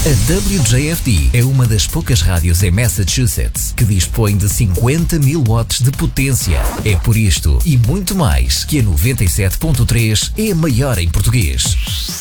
A WJFD é uma das poucas rádios em Massachusetts que dispõe de 50.000 watts de potência. É por isto e muito mais que a 97.3 é a maior em português.